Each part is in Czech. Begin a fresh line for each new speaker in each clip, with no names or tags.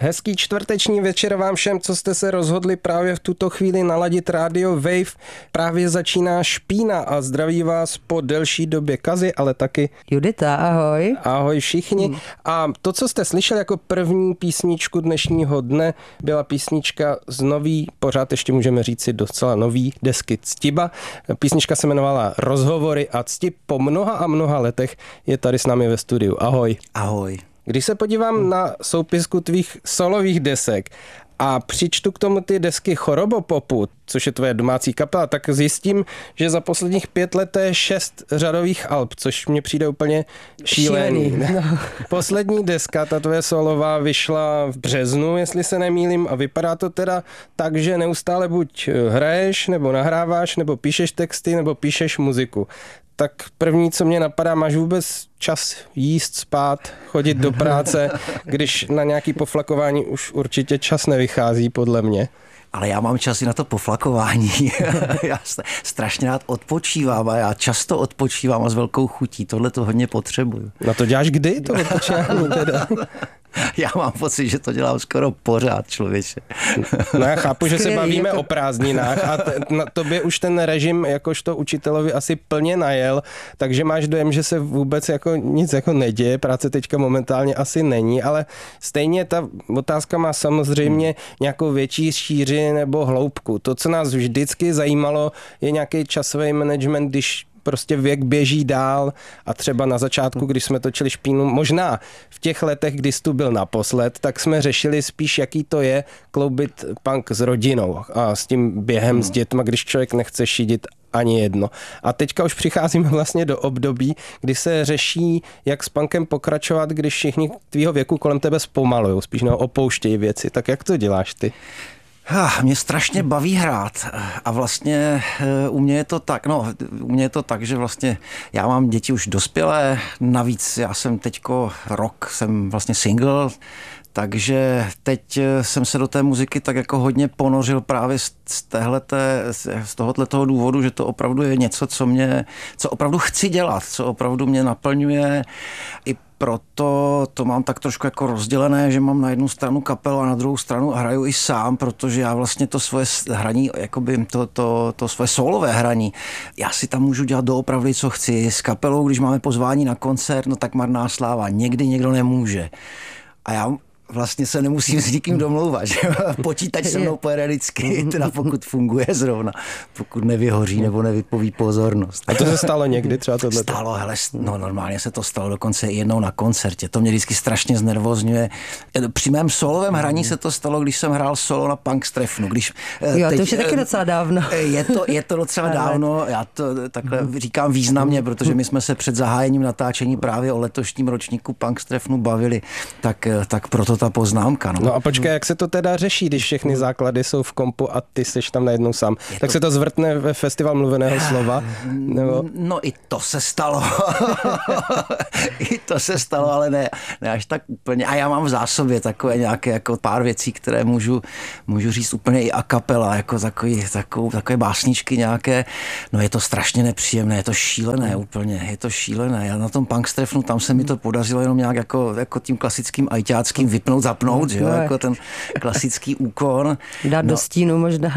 Hezký čtvrteční večer vám všem, co jste se rozhodli právě v tuto chvíli naladit Radio Wave. Právě začíná Špína a zdraví vás po delší době Kazi, ale taky
Judita, ahoj.
Ahoj všichni. A to, co jste slyšeli jako první písničku dnešního dne, byla písnička z nový, pořád ještě můžeme říci docela nový desky Ctiba. Písnička se jmenovala Rozhovory a Ctib po mnoha a mnoha letech je tady s námi ve studiu. Ahoj.
Ahoj.
Když se podívám na soupisku tvých solových desek a přičtu k tomu ty desky Chorobopopu, což je tvoje domácí kapela, tak zjistím, že za posledních 5 let je 6 řadových alb, což mně přijde úplně šílený.
No.
Poslední deska, ta tvoje solová, vyšla v březnu, jestli se nemýlím, a vypadá to teda tak, že neustále buď hraješ, nebo nahráváš, nebo píšeš texty, nebo píšeš muziku. Tak první, co mě napadá, máš vůbec čas jíst, spát, chodit do práce, když na nějaký poflakování už určitě čas nevychází, podle mě.
Ale já mám čas i na to poflakování. Já strašně rád odpočívám a já často odpočívám a s velkou chutí. Tohle to hodně potřebuju.
No to děláš kdy, to odpočívání teda?
Já mám pocit, že to dělám skoro pořád, člověče.
No já chápu, že se bavíme o prázdninách a na tobě už ten režim jakožto učitelovi asi plně najel, takže máš dojem, že se vůbec jako nic jako neděje, práce teďka momentálně asi není, ale stejně ta otázka má samozřejmě nějakou větší šíři nebo hloubku. To, co nás vždycky zajímalo, je nějaký časový management, když prostě věk běží dál a třeba na začátku, když jsme točili Špínu, možná v těch letech, kdy jsi tu byl naposled, tak jsme řešili spíš, jaký to je kloubit punk s rodinou a s tím během s dětma, když člověk nechce šidit ani jedno. A teďka už přicházíme vlastně do období, kdy se řeší, jak s punkem pokračovat, když všichni tvýho věku kolem tebe zpomalujou, spíš opouštějí věci. Tak jak to děláš ty?
Mě strašně baví hrát a vlastně u mě je to tak, že vlastně já mám děti už dospělé, navíc já jsem teďko jsem vlastně single, takže teď jsem se do té muziky tak jako hodně ponořil právě z tohoto důvodu, že to opravdu je něco, co opravdu chci dělat, co opravdu mě naplňuje. I proto to mám tak trošku jako rozdělené, že mám na jednu stranu kapelu a na druhou stranu hraju i sám, protože já vlastně to svoje hraní, jakoby to svoje solové hraní, já si tam můžu dělat doopravdy, co chci. S kapelou, když máme pozvání na koncert, no tak marná sláva. Někdy někdo nemůže. A já vlastně se nemusím s nikým domlouvat, že počítač se mnou pojede vždycky, teda pokud funguje zrovna, pokud nevyhoří nebo nevypoví pozornost.
A to se stalo někdy třeba tohle?
Stalo, normálně se to stalo dokonce i jednou na koncertě. To mě vždycky strašně znervozňuje. Při mém solovém hraní se to stalo, když jsem hrál solo na Punkstrefnu.
To už je taky docela dávno.
Je to docela dávno, já to takhle říkám významně, protože my jsme se před zahájením natáčení právě o letošním ročníku Punkstrefnu bavili, tak proto ta poznámka.
No a počkej, jak se to teda řeší, když všechny základy jsou v kompu a ty seš tam najednou sám? Tak se to zvrtne ve festival mluveného slova? Nebo?
No i to se stalo. Ale ne až tak úplně. A já mám v zásobě takové nějaké jako pár věcí, které můžu říct úplně i a cappella, jako takové básničky nějaké. No je to strašně nepříjemné, je to šílené úplně, je to šílené. Já na tom Punkstrefnu, tam se mi to podařilo jenom nějak jako tím klasickým ajťáckým vypnout, zapnout, že jo, jako ten klasický úkon.
Dát do stínu možná.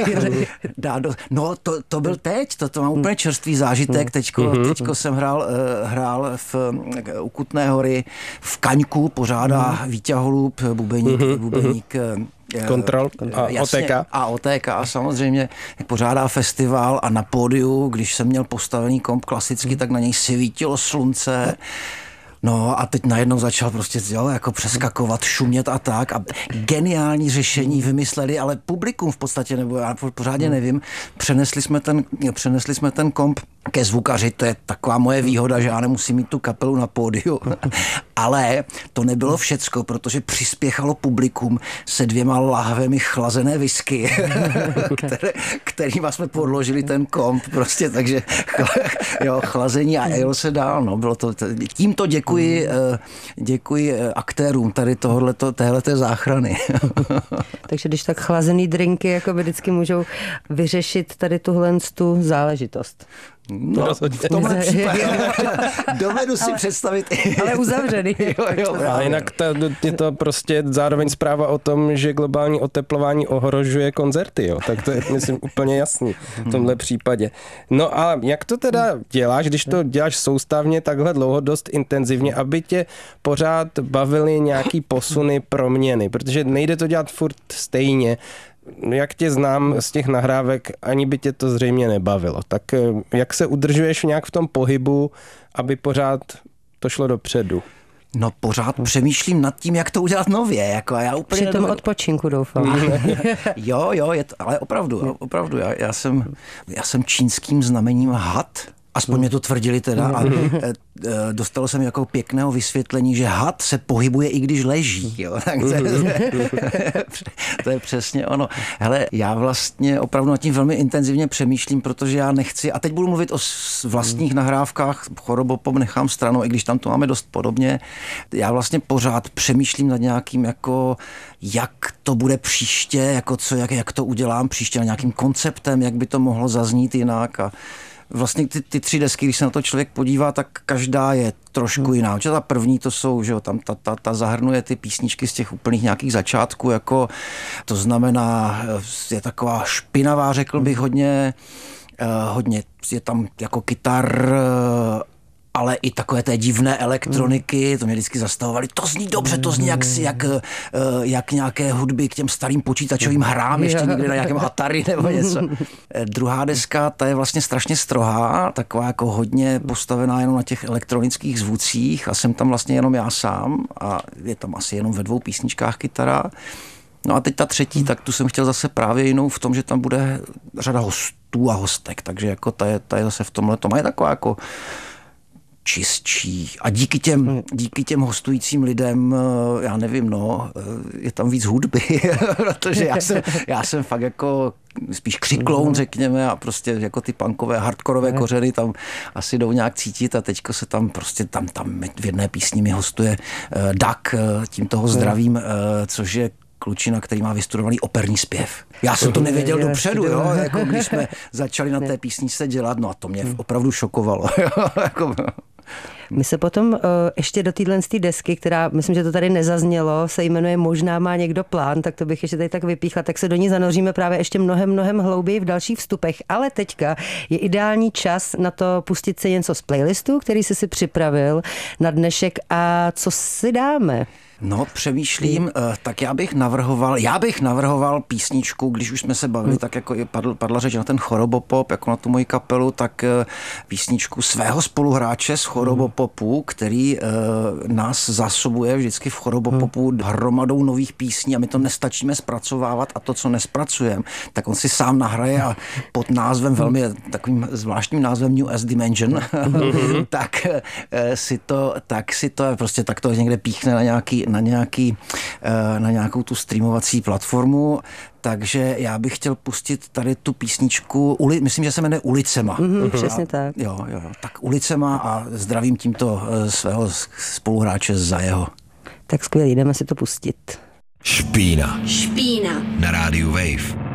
To byl teď, to mám úplně čerstvý zážitek. Teďko jsem hrál u Kutné Hory v Kaňku, pořádá Vítě Holub, bubeník
Kontrol a
OTK samozřejmě pořádá festival a na pódiu, když jsem měl postavený komp klasicky, tak na něj svítilo slunce. No a teď najednou začal prostě jako přeskakovat, šumět a tak a geniální řešení vymysleli, ale publikum v podstatě, nebo já pořádně nevím, přenesli jsme ten komp ke zvukaři, to je taková moje výhoda, že já nemusím mít tu kapelu na pódiu, ale to nebylo všecko, protože přispěchalo publikum se 2 lahvemi chlazené whisky, kterýma jsme podložili ten komp, prostě, takže chlazení a jel se dál, no, bylo to, tímto děkuji aktérům tady téhleté záchrany.
Takže když tak chlazený drinky jako vždycky můžou vyřešit tady tu záležitost.
No, v tomhle případě dovedu si představit.
Ale uzavřený.
jo,
a jinak je to prostě zároveň zpráva o tom, že globální oteplování ohrožuje koncerty, jo. Tak to je, myslím, úplně jasný v tomhle případě. No a jak to teda děláš, když to děláš soustavně takhle dlouho, dost intenzivně, aby tě pořád bavily nějaký posuny, proměny, protože nejde to dělat furt stejně. Jak tě znám z těch nahrávek, ani by tě to zřejmě nebavilo. Tak jak se udržuješ nějak v tom pohybu, aby pořád to šlo dopředu?
No pořád přemýšlím nad tím, jak to udělat nově. Jako já úplně
při tom odpočinku doufám.
Jo, ale opravdu. Já jsem čínským znamením had. Aspoň mě to tvrdili teda a dostalo se mi jako pěkného vysvětlení, že had se pohybuje, i když leží. Jo? Tak to je přesně ono. Hele, já vlastně opravdu nad tím velmi intenzivně přemýšlím, protože já nechci, a teď budu mluvit o vlastních nahrávkách, Chorobopop nechám stranou, i když tam to máme dost podobně. Já vlastně pořád přemýšlím nad nějakým jako, jak to bude příště, jako jak to udělám příště, na nějakým konceptem, jak by to mohlo zaznít jinak a vlastně ty 3 desky, když se na to člověk podívá, tak každá je trošku jiná. Ta první to jsou, že jo, tam ta zahrnuje ty písničky z těch úplných nějakých začátků, jako to znamená, je taková špinavá, řekl bych, hodně je tam jako kytar, ale i takové té divné elektroniky, to mě vždycky zastavovali, to zní dobře, to zní jak nějaké hudby k těm starým počítačovým hrám, ještě někde na nějakém Atari nebo něco. Druhá deska, ta je vlastně strašně strohá, taková jako hodně postavená jenom na těch elektronických zvucích a jsem tam vlastně jenom já sám a je tam asi jenom ve 2 písničkách kytara. No a teď ta třetí, tak tu jsem chtěl zase právě jinou v tom, že tam bude řada hostů a hostek, takže jako ta je zase v tomhle, to má je taková jako čistší. A díky těm hostujícím lidem, já nevím, je tam víc hudby, protože já jsem fakt jako spíš křikloun, řekněme, a prostě jako ty punkové, hardkorové kořeny tam asi jdou nějak cítit a teďko se tam prostě tam v jedné písni mi hostuje Dak, tím toho zdravím, což je klučina, který má vystudovaný operní zpěv. Já jsem to nevěděl dopředu, jo, jako když jsme začali na té písničce dělat, no a to mě opravdu šokovalo.
My se potom ještě do téhle desky, která, myslím, že to tady nezaznělo, se jmenuje Možná má někdo plán, tak to bych ještě tady tak vypíchla, tak se do ní zanoříme právě ještě mnohem hlouběji v dalších vstupech. Ale teďka je ideální čas na to pustit si něco z playlistu, který jsi si připravil na dnešek a co si dáme?
No, přemýšlím, tak já bych navrhoval písničku, když už jsme se bavili, tak jako padla řeč na ten Chorobopop, jako na tu moji kapelu, tak písničku svého spoluhráče z Chorobopopu, který nás zásobuje vždycky v Chorobopopu hromadou nových písní a my to nestačíme zpracovávat a to, co nespracujeme, tak on si sám nahraje a pod názvem velmi takovým zvláštním názvem New S Dimension, tak si to prostě tak to někde píchne na nějakou tu streamovací platformu, takže já bych chtěl pustit tady tu písničku, myslím, že se jmenuje Ulicema.
Přesně tak.
Jo, tak Ulicema a zdravím tímto svého spoluhráče za jeho.
Tak skvělý, jdeme si to pustit.
Špína. Na rádiu Wave.